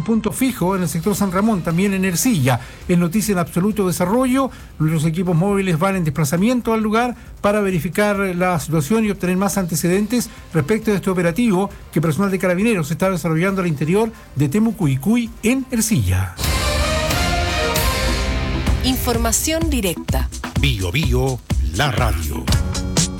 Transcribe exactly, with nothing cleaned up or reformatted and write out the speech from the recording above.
punto fijo en el sector San Ramón, también en Ercilla. Es noticia en absoluto desarrollo. Los equipos móviles van en desplazamiento al lugar para verificar la situación y obtener más antecedentes respecto de este operativo que personal de Carabineros está desarrollando al interior de Temucuicuy en Ercilla. Información directa. Bio Bio, la radio.